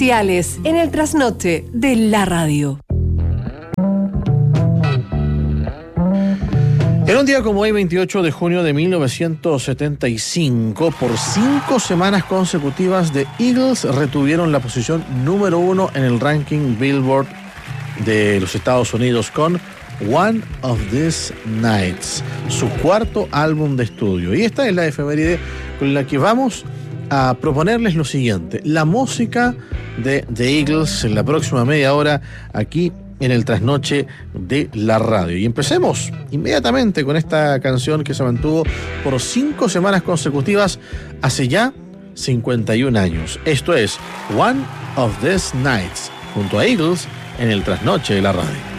especiales en el trasnoche de la radio. En un día como hoy, 28 de junio de 1975, por 5 semanas consecutivas, The Eagles retuvieron la posición número 1 en el ranking Billboard de los Estados Unidos con One of These Nights, su cuarto álbum de estudio. Y esta es la efeméride con la que vamos a proponerles lo siguiente: la música de The Eagles en la próxima media hora aquí en el trasnoche de la radio. Y empecemos inmediatamente con esta canción que se mantuvo por 5 semanas consecutivas hace ya 51 años. Esto es One of These Nights, junto a Eagles en el trasnoche de la radio.